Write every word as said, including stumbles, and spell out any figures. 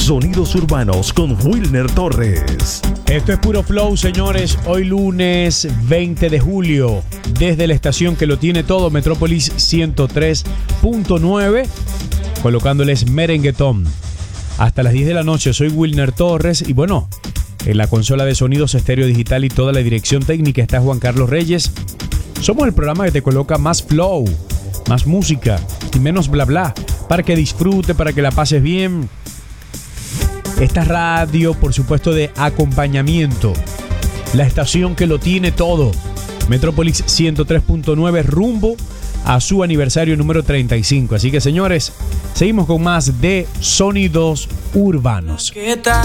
Sonidos Urbanos con Wilner Torres. Esto es puro flow, señores. Hoy lunes veinte de julio, desde la estación que lo tiene todo, Metrópolis ciento tres punto nueve, colocándoles merenguetón hasta las diez de la noche. Soy Wilner Torres y bueno, en la consola de sonidos estéreo digital y toda la dirección técnica está Juan Carlos Reyes. Somos el programa que te coloca más flow, más música y menos bla bla, para que disfrute, para que la pases bien. Esta radio, por supuesto, de acompañamiento. La estación que lo tiene todo. Metrópolis ciento tres punto nueve, rumbo a su aniversario número treinta y cinco. Así que, señores, seguimos con más de Sonidos Urbanos. ¿Qué tal?